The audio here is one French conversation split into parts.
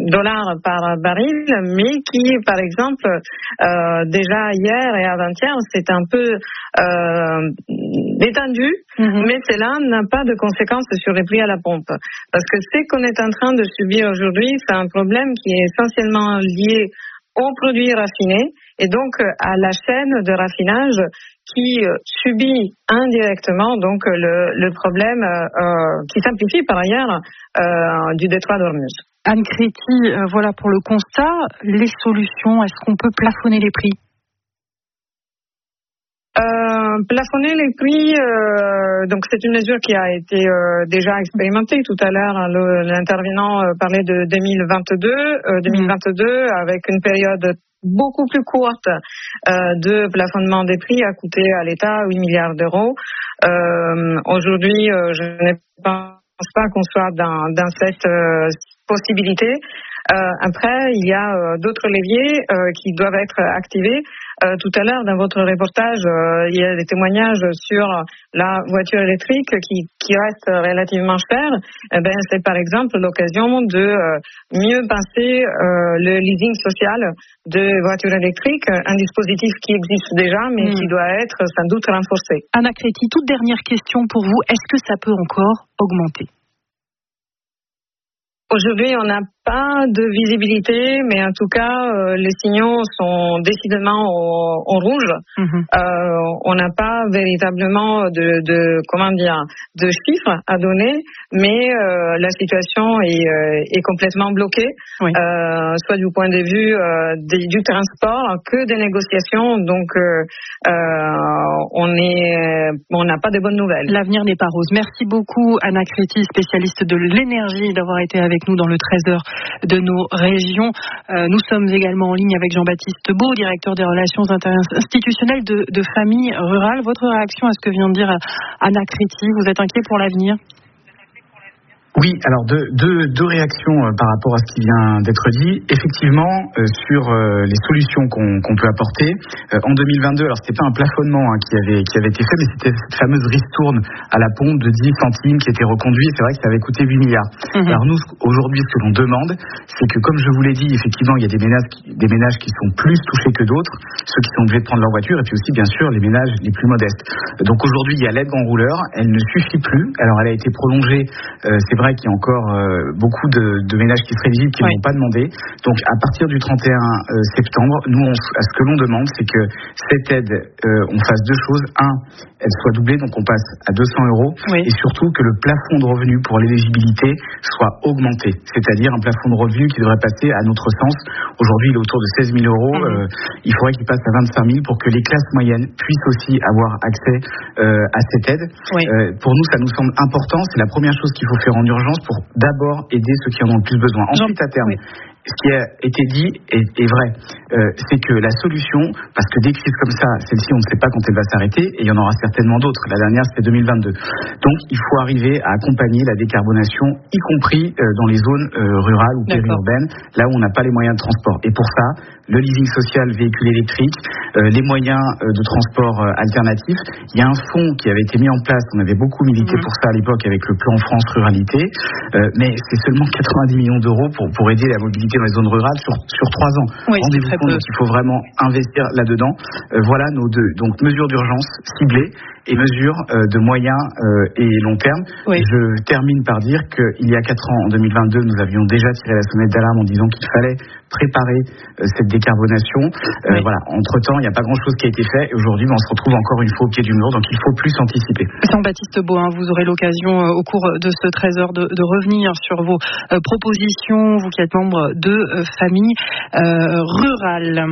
dollars par baril, mais qui, par exemple, déjà hier et avant-hier, c'est un peu détendu, mais cela n'a pas de conséquences sur les prix à la pompe. Parce que ce qu'on est en train de subir aujourd'hui, c'est un problème qui est essentiellement lié aux produits raffinés et donc à la chaîne de raffinage qui subit indirectement donc le problème qui s'amplifie par ailleurs du détroit d'Ormuz. Anne Créty, voilà pour le constat. Les solutions, est-ce qu'on peut plafonner les prix ? Plafonner les prix, donc c'est une mesure qui a été déjà expérimentée tout à l'heure. L'intervenant parlait de 2022 avec une période beaucoup plus courte de plafonnement des prix a coûté à l'État 8 milliards d'euros. Aujourd'hui, je ne pense pas qu'on soit dans cette possibilité. Après, il y a d'autres leviers qui doivent être activés. Tout à l'heure, dans votre reportage, il y a des témoignages sur la voiture électrique qui reste relativement chère. C'est par exemple l'occasion de mieux penser le leasing social de voitures électriques, un dispositif qui existe déjà, mais qui doit être sans doute renforcé. Anna Créty, toute dernière question pour vous. Est-ce que ça peut encore augmenter ? Aujourd'hui, on n'a pas de visibilité, mais en tout cas, les signaux sont décidément au rouge. On n'a pas véritablement de chiffres à donner, mais la situation est complètement bloquée, soit du point de vue du transport que des négociations. Donc, on n'a pas de bonnes nouvelles. L'avenir n'est pas rose. Merci beaucoup, Anna Créty, spécialiste de l'énergie, d'avoir été avec nous dans le 13h de nos régions. Nous sommes également en ligne avec Jean-Baptiste Beau, directeur des relations institutionnelles de Famille Rurale. Votre réaction à ce que vient de dire Anna Créty, vous êtes inquiet pour l'avenir ? Oui, alors deux réactions par rapport à ce qui vient d'être dit. Effectivement, sur les solutions qu'on peut apporter. En 2022, alors c'était pas un plafonnement qui avait été fait, mais c'était cette fameuse ristourne à la pompe de 10 centimes qui était reconduite. C'est vrai que ça avait coûté 8 milliards. Alors nous, aujourd'hui, ce que l'on demande, c'est que, comme je vous l'ai dit, effectivement, il y a des ménages qui sont plus touchés que d'autres, ceux qui sont obligés de prendre leur voiture, et puis aussi, bien sûr, les ménages les plus modestes. Donc aujourd'hui, il y a l'aide grand rouleur. Elle ne suffit plus. Alors elle a été prolongée. C'est vrai qu'il y a encore beaucoup de ménages qui seraient éligibles qui ne l'ont pas demandé. Donc à partir du 31 septembre, nous, ce que l'on demande, c'est que cette aide, on fasse deux choses. Un, elle soit doublée, donc on passe à 200 €, et surtout que le plafond de revenu pour l'éligibilité soit augmenté, c'est-à-dire un plafond de revenu qui devrait passer, à notre sens, aujourd'hui il est autour de 16 000 €, il faudrait qu'il passe à 25 000 pour que les classes moyennes puissent aussi avoir accès à cette aide. Pour nous, ça nous semble important, c'est la première chose qu'il faut faire en urgence pour d'abord aider ceux qui en ont le plus besoin. Ensuite, à terme, ce qui a été dit est vrai. C'est que la solution, parce que des crises comme ça, celle-ci, on ne sait pas quand elle va s'arrêter, et il y en aura certainement d'autres. La dernière, c'était 2022. Donc, il faut arriver à accompagner la décarbonation, y compris dans les zones rurales ou périurbaines, là où on n'a pas les moyens de transport. Et pour ça, le leasing social véhicule électrique, les moyens de transport alternatifs. Il y a un fonds qui avait été mis en place, on avait beaucoup milité pour ça à l'époque avec le plan France Ruralité, mais c'est seulement 90 millions d'euros pour aider la mobilité dans les zones rurales sur 3 ans. Rendez-vous compte qu'il faut vraiment investir là-dedans. Voilà nos deux mesures d'urgence ciblées et mesures de moyen et long terme. Je termine par dire qu'il y a 4 ans, en 2022, nous avions déjà tiré la sonnette d'alarme en disant qu'il fallait préparer cette décarbonation. Voilà. Entre-temps, il n'y a pas grand-chose qui a été fait. Et aujourd'hui, on se retrouve encore une fois au pied du mur. Donc, il faut plus anticiper. Jean-Baptiste Beau, vous aurez l'occasion au cours de ce 13h de revenir sur vos propositions, vous qui êtes membre de Famille Rurale.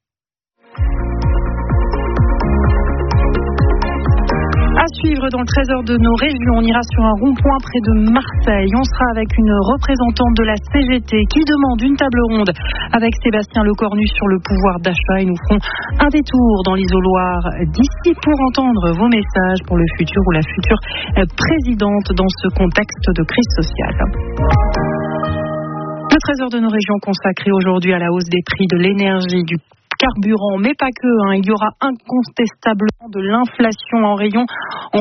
À suivre dans le 13h de nos régions, on ira sur un rond-point près de Marseille. On sera avec une représentante de la CGT qui demande une table ronde avec Sébastien Lecornu sur le pouvoir d'achat. Et nous ferons un détour dans l'isoloir d'ici pour entendre vos messages pour le futur ou la future présidente dans ce contexte de crise sociale. Le 13h de nos régions consacré aujourd'hui à la hausse des prix de l'énergie, du carburant, mais pas que. Il y aura incontestablement de l'inflation en rayon en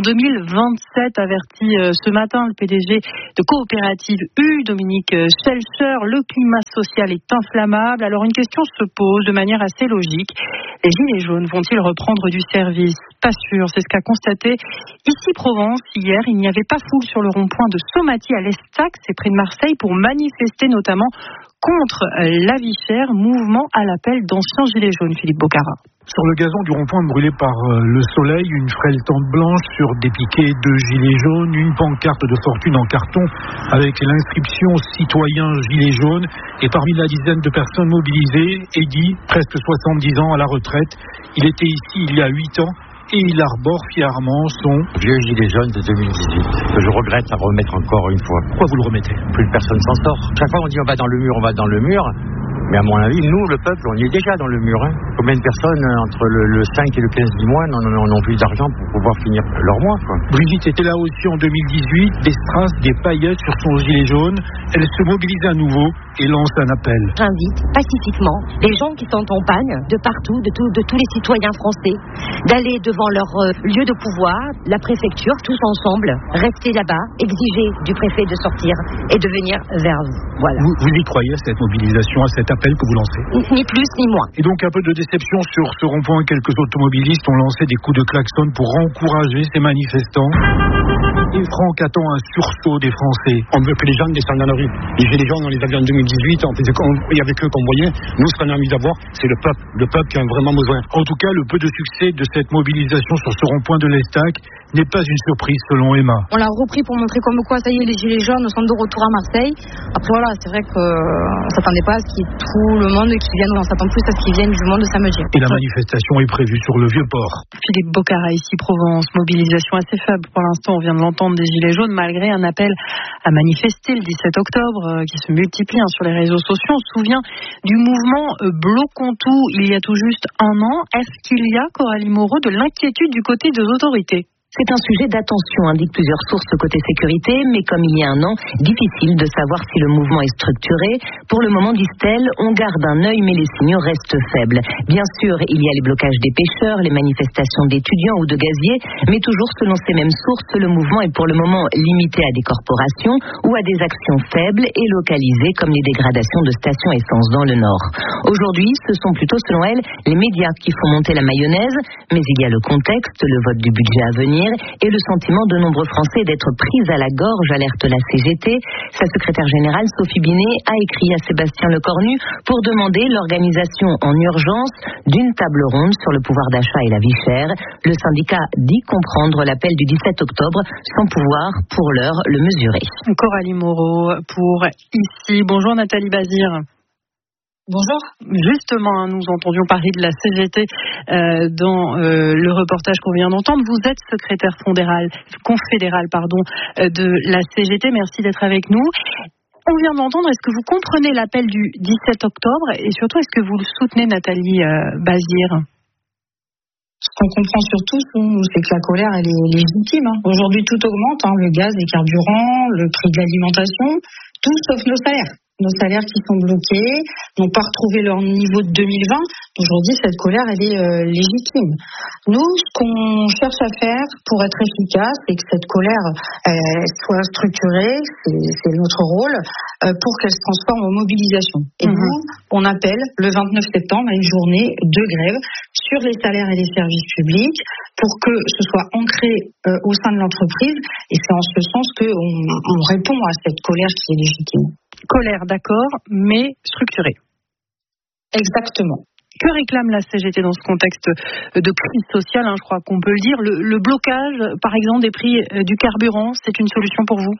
2027, avertit ce matin le PDG de Coopérative U, Dominique Schelcher. Le climat social est inflammable. Alors une question se pose de manière assez logique. Les gilets jaunes vont-ils reprendre du service ? Pas sûr, c'est ce qu'a constaté ici Provence hier. Il n'y avait pas foule sur le rond-point de Somaty à l'Estac, c'est près de Marseille, pour manifester notamment contre la vie chère, mouvement à l'appel d'anciens gilets jaunes. Philippe Bocara. Sur le gazon du rond-point brûlé par le soleil, une frêle tente blanche sur des piquets de gilets jaunes, une pancarte de fortune en carton avec l'inscription « Citoyens gilets jaunes ». Et parmi la dizaine de personnes mobilisées, Eddy, presque 70 ans à la retraite, il était ici il y a 8 ans. Et il arbore fièrement son vieux gilet jaune de 2018, que je regrette à remettre encore une fois. Pourquoi vous le remettez ? Plus personne s'en sort. Chaque fois on dit on va dans le mur. Mais à mon avis, nous, le peuple, on y est déjà dans le mur. Combien de personnes, entre le 5 et le 15 du mois, n'ont plus d'argent pour pouvoir finir leur mois, quoi. Brigitte était là aussi en 2018, des strass, des paillettes sur son gilet jaune. Elle se mobilise à nouveau et lance un appel. J'invite pacifiquement les gens qui sont en panne, de partout, de tous les citoyens français, d'aller devant leur lieu de pouvoir, la préfecture, tous ensemble, rester là-bas, exiger du préfet de sortir et de venir vers vous. Voilà. Vous y croyez à cette mobilisation, à cet appel que vous lancez ? Ni plus ni moins. Et donc un peu de déception sur ce rond-point. Quelques automobilistes ont lancé des coups de klaxon pour encourager ces manifestants. Et Franck attend un sursaut des Français. On veut que les gens descendent dans la rue. Les gilets jaunes, on les a vus en 2018, on faisait avec eux qu'on voyait. Nous, ce qu'on a envie d'avoir, c'est le peuple qui a vraiment besoin. En tout cas, le peu de succès de cette mobilisation sur ce rond-point de l'Estac n'est pas une surprise selon Emma. On l'a repris pour montrer comme quoi, ça y est, les gilets jaunes sont de retour à Marseille. Après voilà, c'est vrai qu'on s'attendait pas à ce qu'il y ait tout le monde qui vienne, on s'attend plus à ce qu'ils viennent du monde samedi. Et la manifestation est prévue sur le Vieux-Port. Philippe Bocara, ici Provence, mobilisation assez faible pour l'instant, on vient de l'entendre, des gilets jaunes, malgré un appel à manifester le 17 octobre qui se multiplie sur les réseaux sociaux. On se souvient du mouvement Bloquons tout il y a tout juste un an. Est-ce qu'il y a, Coralie Moreau, de l'inquiétude du côté des autorités ? C'est un sujet d'attention, indiquent plusieurs sources côté sécurité, mais comme il y a un an, difficile de savoir si le mouvement est structuré. Pour le moment, disent-elles, on garde un œil, mais les signaux restent faibles. Bien sûr, il y a les blocages des pêcheurs, les manifestations d'étudiants ou de gaziers, mais toujours selon ces mêmes sources, le mouvement est pour le moment limité à des corporations ou à des actions faibles et localisées comme les dégradations de stations essence dans le Nord. Aujourd'hui, ce sont plutôt, selon elles, les médias qui font monter la mayonnaise, mais il y a le contexte, le vote du budget à venir, et le sentiment de nombreux Français d'être pris à la gorge, alerte la CGT. Sa secrétaire générale, Sophie Binet, a écrit à Sébastien Lecornu pour demander l'organisation en urgence d'une table ronde sur le pouvoir d'achat et la vie chère. Le syndicat dit comprendre l'appel du 17 octobre sans pouvoir, pour l'heure, le mesurer. Coralie Moreau pour ici. Bonjour Nathalie Bazir. Bonjour. Justement, nous entendions parler de la CGT dans le reportage qu'on vient d'entendre. Vous êtes secrétaire confédéral de la CGT. Merci d'être avec nous. On vient d'entendre, est-ce que vous comprenez l'appel du 17 octobre et surtout, est-ce que vous le soutenez, Nathalie Bazir ? Ce qu'on comprend surtout, c'est que la colère, elle est légitime. Aujourd'hui, tout augmente, le gaz, les carburants, le prix de l'alimentation, tout sauf nos salaires. Nos salaires qui sont bloqués, n'ont pas retrouvé leur niveau de 2020. Aujourd'hui, cette colère, elle est légitime. Nous, ce qu'on cherche à faire pour être efficace, c'est que cette colère soit structurée, c'est notre rôle, pour qu'elle se transforme en mobilisation. Et nous, on appelle le 29 septembre à une journée de grève sur les salaires et les services publics pour que ce soit ancré au sein de l'entreprise. Et c'est en ce sens qu'on répond à cette colère qui est légitime. Colère, d'accord, mais structurée. Exactement. Que réclame la CGT dans ce contexte de crise sociale, je crois qu'on peut le dire. Le blocage, par exemple, des prix du carburant, c'est une solution pour vous ?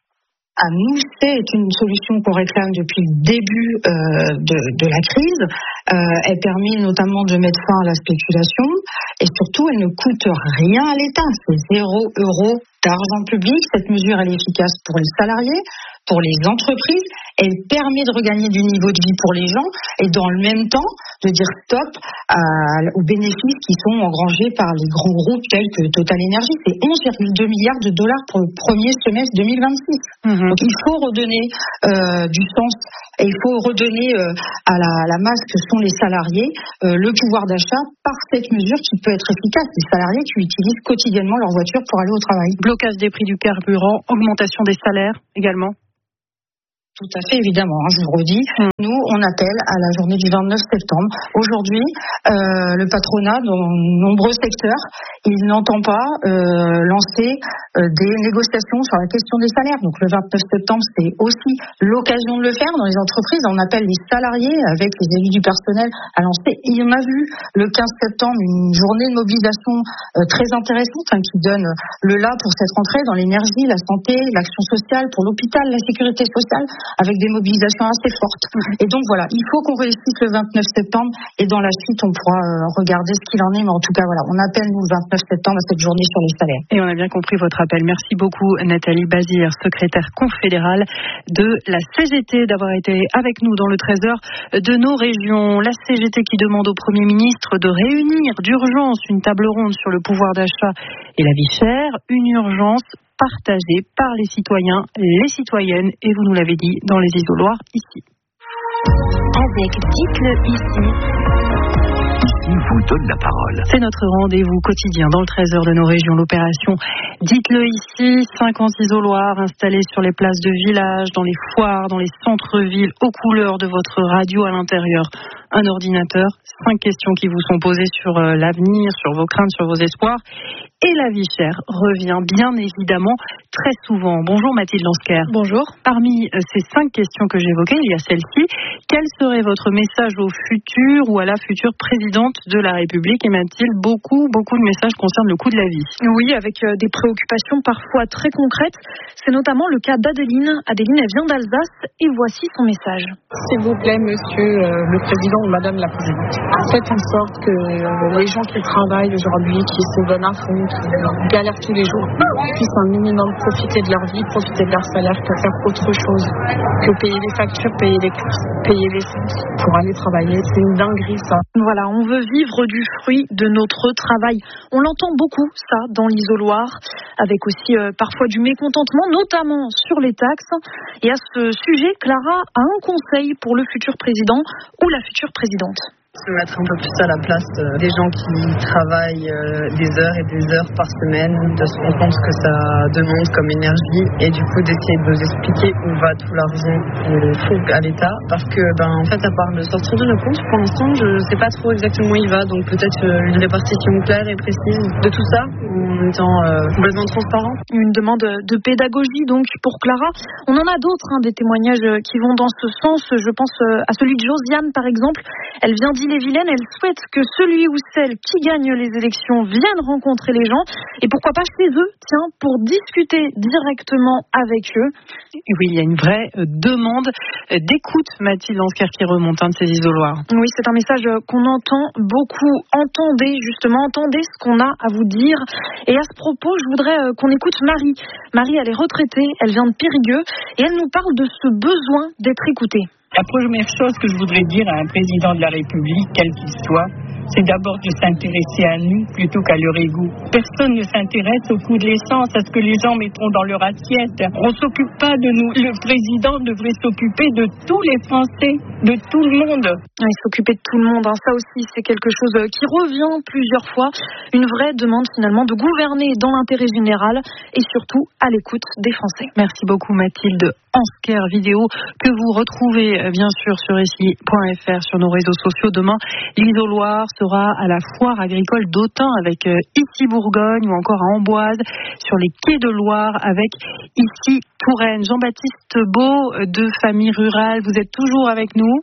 À nous, c'est une solution qu'on réclame depuis le début de la crise. Elle permet notamment de mettre fin à la spéculation et surtout, elle ne coûte rien à l'État. C'est 0 € d'argent public. Cette mesure, elle est efficace pour les salariés, pour les entreprises. Elle permet de regagner du niveau de vie pour les gens et dans le même temps de dire stop aux bénéfices qui sont engrangés par les grands groupes tels que Total Energy. C'est 11,2 milliards de dollars pour le premier semestre 2026. Donc il faut redonner du sens et il faut redonner à la masse que sont les salariés le pouvoir d'achat par cette mesure qui peut être efficace. Les salariés qui utilisent quotidiennement leur voiture pour aller au travail. Blocage des prix du carburant, augmentation des salaires également. Tout à fait, évidemment. Je vous redis, nous, on appelle à la journée du 29 septembre. Aujourd'hui, le patronat, dans nombreux secteurs, il n'entend pas lancer des négociations sur la question des salaires. Donc le 29 septembre, c'est aussi l'occasion de le faire. Dans les entreprises, on appelle les salariés, avec les élus du personnel, à lancer. Et on a vu le 15 septembre une journée de mobilisation très intéressante qui donne le là pour cette rentrée dans l'énergie, la santé, l'action sociale, pour l'hôpital, la sécurité sociale, avec des mobilisations assez fortes. Et donc voilà, il faut qu'on réussisse le 29 septembre et dans la suite, on pourra regarder ce qu'il en est. Mais en tout cas, voilà, on appelle nous le 29 septembre à cette journée sur les salaires. Et on a bien compris votre appel. Merci beaucoup Nathalie Bazir, secrétaire confédérale de la CGT, d'avoir été avec nous dans le 13h de nos régions. La CGT qui demande au Premier ministre de réunir d'urgence une table ronde sur le pouvoir d'achat et la vie chère. Une urgence partagée par les citoyens, les citoyennes, et vous nous l'avez dit, dans les isoloirs ici. Avec Dites-le ici. Ici vous donne la parole. C'est notre rendez-vous quotidien dans le 13h de nos régions. L'opération Dites-le ici, 50 isoloirs installés sur les places de village, dans les foires, dans les centres-villes, aux couleurs de votre radio à l'intérieur. Un ordinateur, 5 questions qui vous sont posées sur l'avenir, sur vos craintes, sur vos espoirs. Et la vie chère revient bien évidemment très souvent. Bonjour Mathilde Lansker. Bonjour. Parmi ces 5 questions que j'évoquais, il y a celle-ci. Quel serait votre message au futur ou à la future présidente de la République? Et Mathilde, beaucoup de messages concernent le coût de la vie. Oui, avec des préoccupations parfois très concrètes. C'est notamment le cas d'Adéline. Adéline, elle vient d'Alsace et voici son message. S'il vous plaît, monsieur le président ou madame la présidente, faites en sorte que les gens qui travaillent aujourd'hui, qui se donnent à fond, qui galèrent tous les jours, puissent un minimum profiter de leur vie, profiter de leur salaire, que faire autre chose que payer les factures, payer les courses, payer l'essence pour aller travailler. C'est une dinguerie, ça. Voilà, on veut vivre du fruit de notre travail. On l'entend beaucoup, ça, dans l'isoloir, avec aussi parfois du mécontentement, notamment sur les taxes. Et à ce sujet, Clara a un conseil pour le futur président ou la future présidente. Se mettre un peu plus à la place des gens qui travaillent des heures et des heures par semaine, de se rendre compte ce que ça demande comme énergie et du coup d'essayer de nous expliquer où va tout l'argent qu'on fout à l'État, parce que en fait à part de sortir de nos comptes, pour l'instant je ne sais pas trop exactement où il va, donc peut-être une répartition claire et précise de tout ça en étant complètement transparent. Une demande de pédagogie donc pour Clara. On en a d'autres, des témoignages qui vont dans ce sens. Je pense à celui de Josiane par exemple. Elle vient d'Ille-et-Vilaine, elle souhaite que celui ou celle qui gagne les élections vienne rencontrer les gens et pourquoi pas chez eux, pour discuter directement avec eux. Et oui, il y a une vraie demande d'écoute, Mathilde Lansker, qui remonte de ces isoloirs. Oui, c'est un message qu'on entend beaucoup. Entendez ce qu'on a à vous dire. Et à ce propos, je voudrais qu'on écoute Marie. Marie, elle est retraitée, elle vient de Périgueux et elle nous parle de ce besoin d'être écoutée. La première chose que je voudrais dire à un président de la République, quel qu'il soit, c'est d'abord de s'intéresser à nous plutôt qu'à leur égout. Personne ne s'intéresse au coût de l'essence, à ce que les gens mettront dans leur assiette. On ne s'occupe pas de nous. Le président devrait s'occuper de tous les Français, de tout le monde. Il s'occuper de tout le monde, ça aussi c'est quelque chose qui revient plusieurs fois. Une vraie demande finalement de gouverner dans l'intérêt général et surtout à l'écoute des Français. Merci beaucoup Mathilde Lansker, vidéo que vous retrouvez bien sûr sur ici.fr, sur nos réseaux sociaux. Demain, l'isoloir sera à la foire agricole d'Autun avec Ici Bourgogne ou encore à Amboise, sur les quais de Loire avec Ici Touraine. Jean-Baptiste Beau de Famille Rurale, vous êtes toujours avec nous?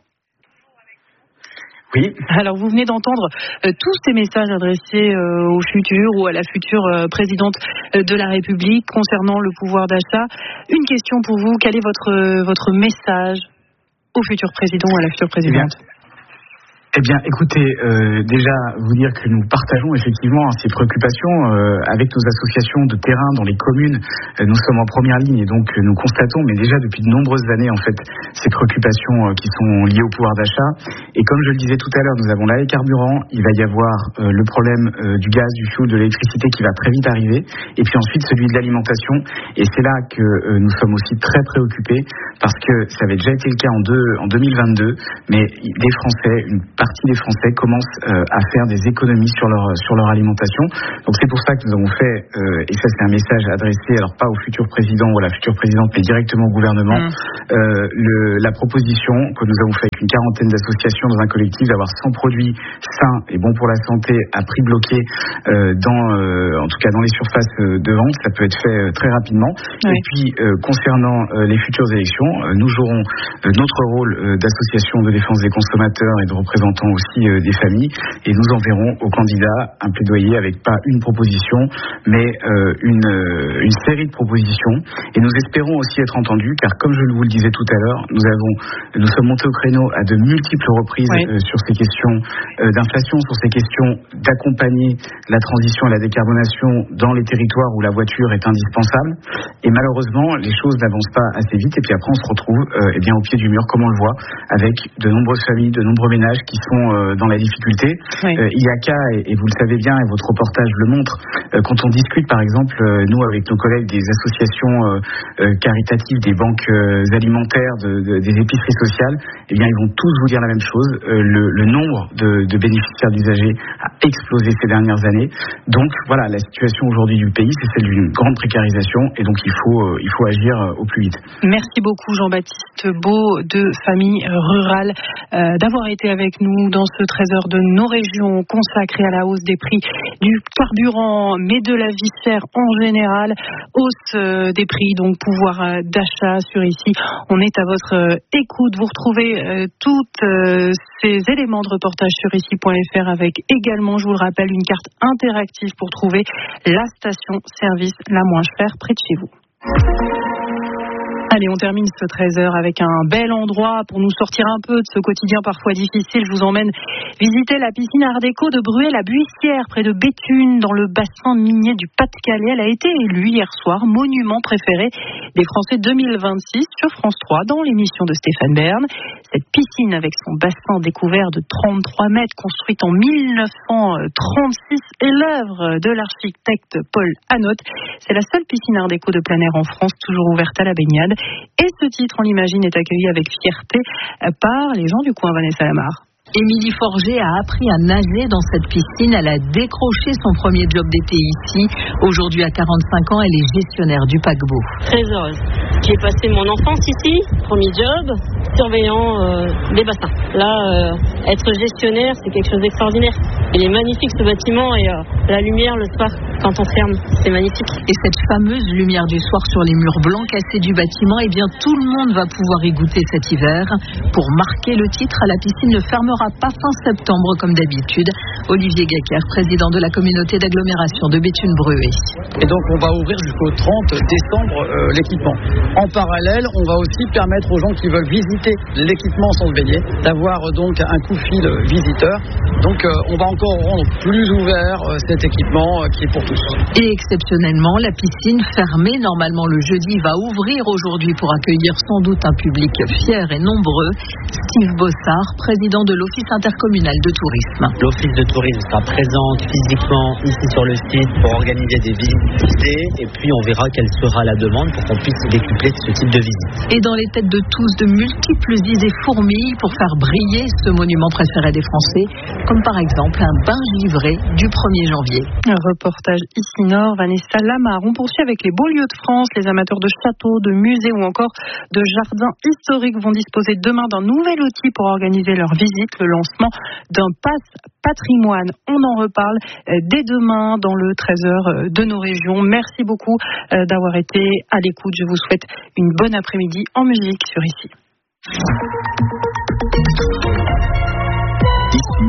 Oui. Alors vous venez d'entendre tous ces messages adressés au futur ou à la future présidente de la République concernant le pouvoir d'achat. Une question pour vous, quel est votre message au futur président ou à la future présidente? Eh bien, écoutez, déjà vous dire que nous partageons effectivement ces préoccupations avec nos associations de terrain dans les communes. Nous sommes en première ligne et donc nous constatons, mais déjà depuis de nombreuses années en fait, ces préoccupations qui sont liées au pouvoir d'achat. Et comme je le disais tout à l'heure, nous avons là les carburants, il va y avoir le problème du gaz, du fioul, de l'électricité qui va très vite arriver, et puis ensuite celui de l'alimentation. Et c'est là que nous sommes aussi très préoccupés parce que ça avait déjà été le cas en 2022, mais les Français, une partie des Français commencent à faire des économies sur leur alimentation. Donc c'est pour ça que nous avons fait, et ça c'est un message adressé, alors pas au futur président ou à la future présidente, mais directement au gouvernement, la proposition que nous avons fait avec une quarantaine d'associations dans un collectif d'avoir 100 produits sains et bons pour la santé à prix bloqué en tout cas dans les surfaces de vente. Ça peut être fait très rapidement. Oui. Et puis concernant les futures élections, nous jouerons notre rôle d'association de défense des consommateurs et de représentants aussi des familles, et nous enverrons aux candidats un plaidoyer avec pas une proposition mais une série de propositions, et nous espérons aussi être entendus, car comme je vous le disais tout à l'heure, nous sommes montés au créneau à de multiples reprises sur ces questions d'inflation, sur ces questions d'accompagner la transition et la décarbonation dans les territoires où la voiture est indispensable, et malheureusement les choses n'avancent pas assez vite, et puis après on se retrouve au pied du mur, comme on le voit, avec de nombreuses familles, de nombreux ménages qui sont dans la difficulté. Il y a qu'à, et vous le savez bien, et votre reportage le montre, quand on discute par exemple, nous avec nos collègues des associations caritatives, des banques alimentaires, des épiceries sociales, eh bien ils vont tous vous dire la même chose, le nombre de bénéficiaires d'usagers a explosé ces dernières années. Donc voilà, la situation aujourd'hui du pays, c'est celle d'une grande précarisation, et donc il faut agir au plus vite. Merci beaucoup Jean-Baptiste Beau de Famille Rurale d'avoir été avec nous dans ce trésor de nos régions consacré à la hausse des prix du carburant, mais de la vie chère en général. Hausse des prix, donc pouvoir d'achat sur ici. On est à votre écoute. Vous retrouvez tous ces éléments de reportage sur ici.fr avec également, je vous le rappelle, une carte interactive pour trouver la station-service la moins chère près de chez vous. Allez, on termine ce 13h avec un bel endroit pour nous sortir un peu de ce quotidien parfois difficile. Je vous emmène visiter la piscine Art Déco de Bruay-la-Buissière, près de Béthune, dans le bassin minier du Pas-de-Calais. Elle a été élue hier soir monument préféré des Français 2026 sur France 3 dans l'émission de Stéphane Bern. Cette piscine avec son bassin découvert de 33 mètres, construite en 1936, est l'œuvre de l'architecte Paul Hanotte. C'est la seule piscine Art Déco de plein air en France, toujours ouverte à la baignade. Et ce titre, on l'imagine, est accueilli avec fierté par les gens du coin. Vanessa Lamar. Émilie Forger a appris à nager dans cette piscine. Elle a décroché son premier job d'été ici. Aujourd'hui, à 45 ans, elle est gestionnaire du paquebot. Très heureuse. J'ai passé mon enfance ici, premier job, surveillant les bassins. Là, être gestionnaire, c'est quelque chose d'extraordinaire. Il est magnifique ce bâtiment, et la lumière le soir, quand on ferme, c'est magnifique. Et cette fameuse lumière du soir sur les murs blancs cassés du bâtiment, eh bien tout le monde va pouvoir y goûter cet hiver. Pour marquer le titre, la piscine ne fermera pas fin septembre comme d'habitude. Olivier Gacker, président de la communauté d'agglomération de Béthune-Bruay. Et donc on va ouvrir jusqu'au 30 décembre l'équipement. En parallèle, on va aussi permettre aux gens qui veulent visiter l'équipement sans se baigner d'avoir donc un coup de fil visiteur. Donc on va encore rendre plus ouvert cet équipement qui est pour tous. Et exceptionnellement, la piscine fermée normalement le jeudi va ouvrir aujourd'hui pour accueillir sans doute un public fier et nombreux. Steve Bossard, président de l'Office intercommunal de tourisme. L'Office de tourisme sera présent physiquement ici sur le site pour organiser des visites, et puis on verra quelle sera la demande pour qu'on puisse décupler ce type de visite. Et dans les têtes de tous, de multiples idées fourmillent pour faire briller ce monument préféré des Français, comme par exemple un bain givré du 1er janvier. Un reportage ici Nord, Vanessa Lamar. On poursuit avec les beaux lieux de France. Les amateurs de châteaux, de musées ou encore de jardins historiques vont disposer demain d'un nouvel outil pour organiser leur visite, le lancement d'un pass patrimoine. On en reparle dès demain dans le 13h de nos régions. Merci beaucoup d'avoir été à l'écoute. Je vous souhaite une bonne après-midi en musique sur Ici. Ici, partenaire.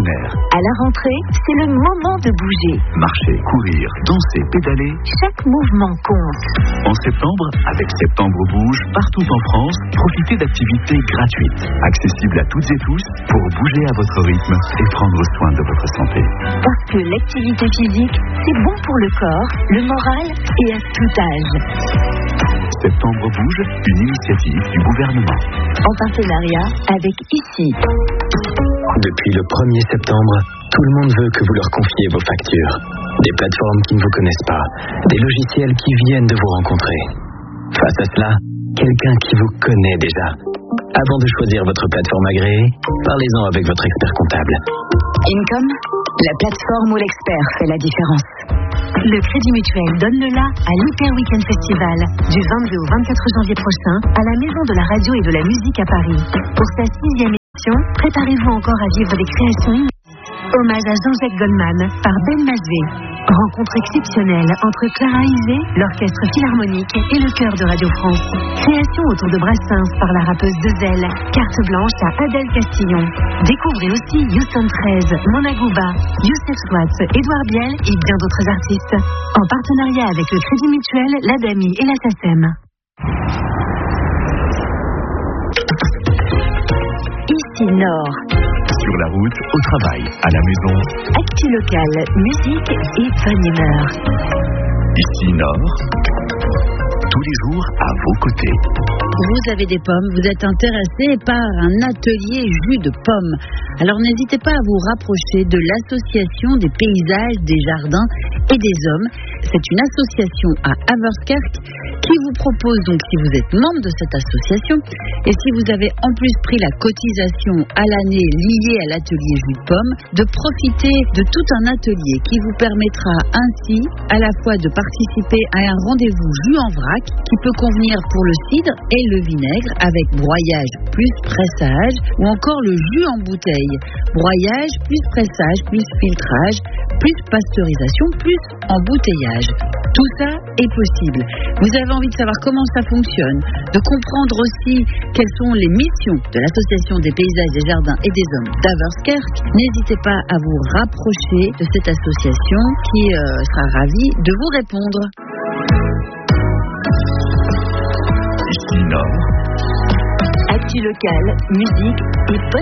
ordinaire. À la rentrée, c'est le moment de bouger. Marcher, courir, danser, pédaler. Chaque mouvement compte. En septembre, avec Septembre Bouge, partout en France, profitez d'activités gratuites, accessibles à toutes et tous, pour bouger à votre rythme et prendre soin de votre santé. Parce que l'activité physique, c'est bon pour le corps, le moral et à tout âge. Septembre Bouge, une initiative du gouvernement. En partenariat avec ICI. Depuis le 1er septembre, tout le monde veut que vous leur confiez vos factures. Des plateformes qui ne vous connaissent pas, des logiciels qui viennent de vous rencontrer. Face à cela, quelqu'un qui vous connaît déjà. Avant de choisir votre plateforme agréée, parlez-en avec votre expert comptable. Income, la plateforme où l'expert fait la différence. Le Crédit Mutuel donne le la à l'Hyper Weekend Festival du 22 au 24 janvier prochain à la Maison de la Radio et de la Musique à Paris. Pour sa 6e édition, préparez-vous encore à vivre des créations inédites. Hommage à Jean-Jacques Goldman par Ben Mazvé. Rencontre exceptionnelle entre Clara Isé, l'orchestre philharmonique et le chœur de Radio France. Création autour de Brassens par la rappeuse Dezel. Carte blanche à Adèle Castillon. Découvrez aussi Houston 13, Mona Gouba, Youssef Swat, Édouard Biel et bien d'autres artistes. En partenariat avec le Crédit Mutuel, l'ADAMI et la SACEM. Ici Nord. Sur la route, au travail, à la maison. Actu local, musique et bonne humeur. Ici Nord, tous les jours à vos côtés. Vous avez des pommes, vous êtes intéressé par un atelier jus de pommes. Alors n'hésitez pas à vous rapprocher de l'association des paysages, des jardins et des hommes. C'est une association à Averskerk qui vous propose, donc si vous êtes membre de cette association, et si vous avez en plus pris la cotisation à l'année liée à l'atelier jus de pommes, de profiter de tout un atelier qui vous permettra ainsi à la fois de participer à un rendez-vous jus en vrac qui peut convenir pour le cidre et le vinaigre avec broyage plus pressage ou encore le jus en bouteille. Broyage plus pressage plus filtrage plus pasteurisation plus embouteillage. Tout ça est possible. Vous avez envie de savoir comment ça fonctionne, de comprendre aussi quelles sont les missions de l'Association des paysages, des jardins et des hommes d'Averskerk. N'hésitez pas à vous rapprocher de cette association qui sera ravie de vous répondre. Ici Nord. Actu local, musique et